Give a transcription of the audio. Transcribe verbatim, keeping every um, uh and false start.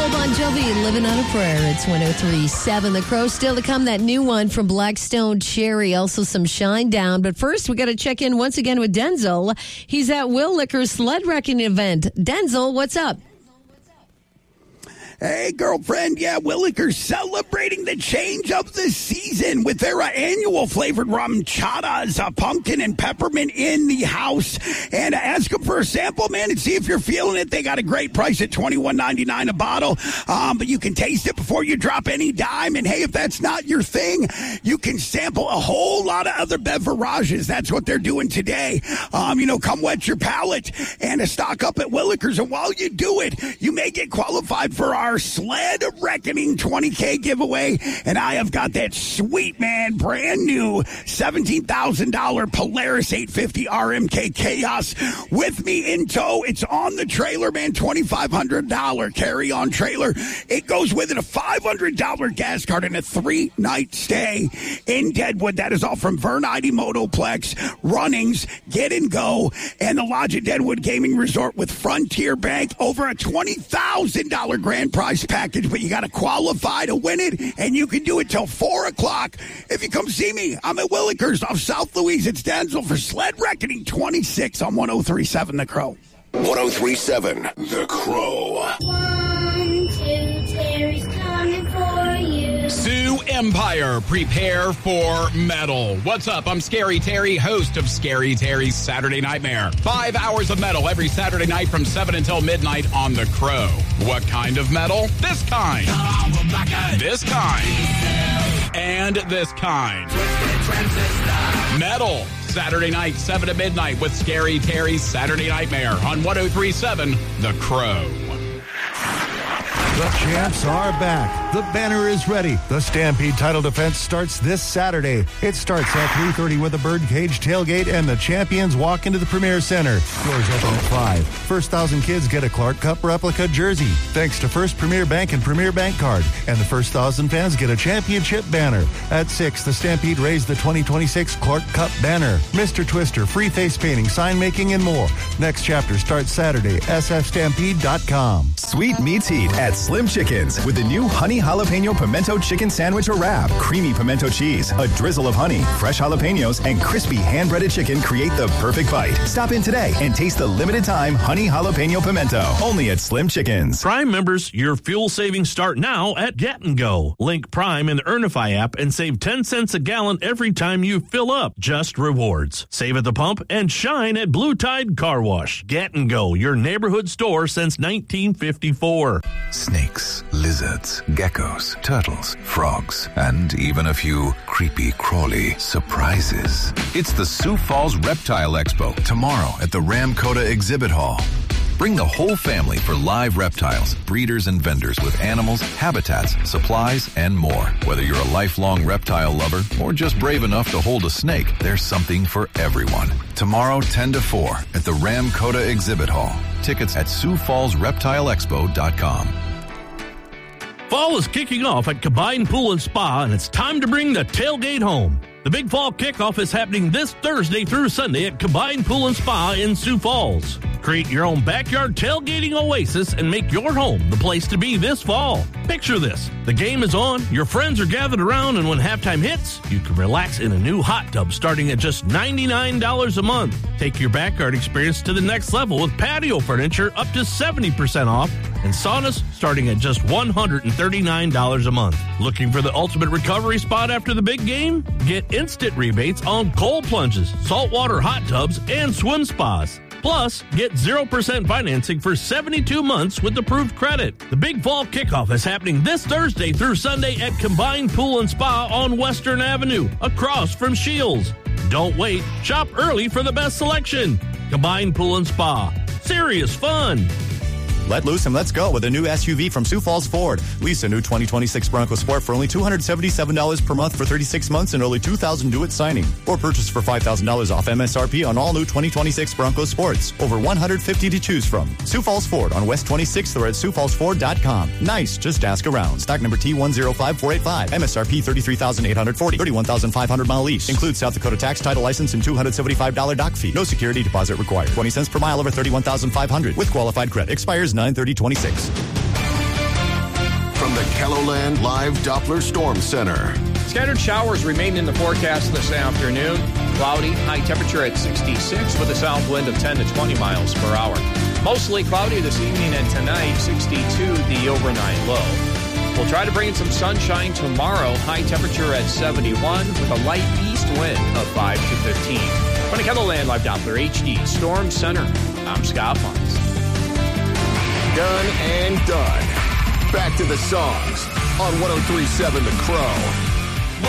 Nicole Bon Jovi, Living on a Prayer. It's one oh three point seven. The Crow still to come. That new one from Blackstone Cherry. Also some Shine Down. But first, we got to check in once again with Denzel. He's at Will Licker's sled wrecking event. Denzel, what's up? Hey, girlfriend. Yeah, Will Licker's celebrating the change of the season with their uh, annual flavored rum chadas, uh, pumpkin and peppermint in the house. And uh, ask them for a sample, man, and see if you're feeling it. They got a great price at twenty-one ninety-nine a bottle, um, but you can taste it before you drop any dime. And, hey, if that's not your thing, you can sample a whole lot of other beverages. That's what they're doing today. Um, you know, come wet your palate and uh, stock up at Will Licker's. And while you do it, you may get qualified for our Sled Reckoning twenty K giveaway, and I have got that sweet, man, brand new seventeen thousand dollars Polaris eight fifty R M K Chaos with me in tow. It's on the trailer, man, twenty-five hundred dollars carry-on trailer. It goes with it a five hundred dollars gas card and a three-night stay in Deadwood. That is all from Vernite Motoplex, Runnings, Get and Go, and the Lodge at Deadwood Gaming Resort with Frontier Bank. Over a twenty thousand dollars grand prize package, but you got to qualify to win it, and you can do it till four o'clock if you come see me. I'm at Will Licker's off South Louise. It's Denzel for Sled Reckoning twenty-six on one oh three point seven The Crow. one oh three point seven The Crow. One, two, Terry's coming for you. Sioux Empire, prepare for metal. What's up? I'm Scary Terry, host of Scary Terry's Saturday Nightmare. Five hours of metal every Saturday night from seven until midnight on The Crow. What kind of metal? This kind. This kind. And this kind. Metal. Saturday night, seven to midnight with Scary Terry's Saturday Nightmare on one oh three point seven The Crow. The champs are back. The banner is ready. The Stampede title defense starts this Saturday. It starts at three thirty with a birdcage tailgate, and the champions walk into the Premier Center. Doors open at five. First thousand kids get a Clark Cup replica jersey, thanks to First Premier Bank and Premier Bank Card. And the first thousand fans get a championship banner. At six, the Stampede raised the twenty twenty-six Clark Cup banner. Mister Twister, free face painting, sign making, and more. Next chapter starts Saturday. S F stampede dot com. Sweet meets heat at Slim Chickens with the new honey jalapeno pimento chicken sandwich or wrap. Creamy pimento cheese, a drizzle of honey, fresh jalapenos, and crispy hand-breaded chicken create the perfect bite. Stop in today and taste the limited time honey jalapeno pimento only at Slim Chickens. Prime members, your fuel savings start now at Get and Go. Link Prime in the Earnify app and save ten cents a gallon every time you fill up. Just rewards. Save at the pump and shine at Blue Tide Car Wash. Get and Go, your neighborhood store since nineteen fifty-four. Snakes, lizards, geckos, turtles, frogs, and even a few creepy crawly surprises. It's the Sioux Falls Reptile Expo tomorrow at the Ramkota Exhibit Hall. Bring the whole family for live reptiles, breeders and vendors with animals, habitats, supplies, and more. Whether you're a lifelong reptile lover or just brave enough to hold a snake, there's something for everyone. Tomorrow, ten to four at the Ramkota Exhibit Hall. Tickets at Sioux Falls Reptile Expo dot com. Fall is kicking off at Combined Pool and Spa, and it's time to bring the tailgate home. The big fall kickoff is happening this Thursday through Sunday at Combined Pool and Spa in Sioux Falls. Create your own backyard tailgating oasis and make your home the place to be this fall. Picture this. The game is on, your friends are gathered around, and when halftime hits, you can relax in a new hot tub starting at just ninety-nine dollars a month. Take your backyard experience to the next level with patio furniture up to seventy percent off and saunas starting at just one hundred thirty-nine dollars a month. Looking for the ultimate recovery spot after the big game? Get instant rebates on cold plunges, saltwater hot tubs, and swim spas. Plus, get zero percent financing for seventy-two months with approved credit. The Big Fall Kickoff is happening this Thursday through Sunday at Combined Pool and Spa on Western Avenue, across from Shields. Don't wait. Shop early for the best selection. Combined Pool and Spa. Serious fun. Let loose and let's go with a new S U V from Sioux Falls Ford. Lease a new twenty twenty-six Bronco Sport for only two hundred seventy-seven dollars per month for thirty-six months and only two thousand dollars due at signing. Or purchase for five thousand dollars off M S R P on all new twenty twenty-six Bronco Sports. Over one hundred fifty to choose from. Sioux Falls Ford on West twenty-sixth or at sioux falls ford dot com. Nice, just ask around. Stock number T one zero five four eight five. M S R P thirty-three thousand eight hundred forty dollars. thirty-one thousand five hundred mile lease. Includes South Dakota tax, title license, and two hundred seventy-five dollars dock fee. No security deposit required. twenty cents per mile over thirty-one thousand five hundred with qualified credit. Expires nine thirty twenty-six. from the KELOLAND Live Doppler Storm Center. Scattered showers remain in the forecast this afternoon. Cloudy, high temperature at sixty-six with a south wind of ten to twenty miles per hour. Mostly cloudy this evening and tonight, sixty-two the overnight low. We'll try to bring in some sunshine tomorrow. High temperature at seventy-one with a light east wind of five to fifteen. From the KELOLAND Live Doppler H D Storm Center, I'm Scott Muntz. Done and done. Back to the songs on one oh three point seven The Crow.